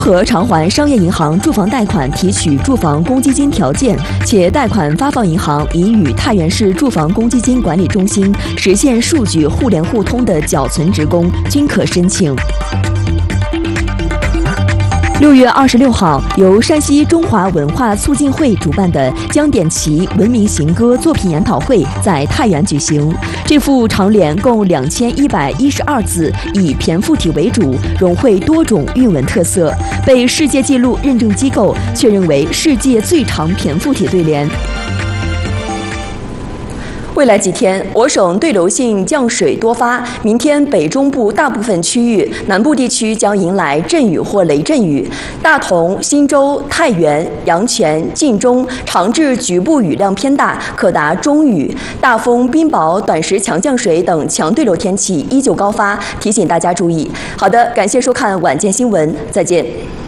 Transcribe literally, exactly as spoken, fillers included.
和偿还商业银行住房贷款提取住房公积金条件，且贷款发放银行已与太原市住房公积金管理中心实现数据互联互通的缴存职工均可申请。六月二十六号，由山西中华文化促进会主办的江点旗文明行歌作品研讨会在太原举行。这幅长联共两千一百一十二字，以骈腹体为主，融汇多种韵文特色，被世界纪录认证机构确认为世界最长骈腹体对联。未来几天，我省对流性降水多发，明天北中部大部分区域、南部地区将迎来阵雨或雷阵雨。大同、新州、太原、阳泉、晋中长至局部雨量偏大，可达中雨。大风、冰雹、短时强降水等强对流天气依旧高发，提醒大家注意。好的，感谢收看晚间新闻，再见。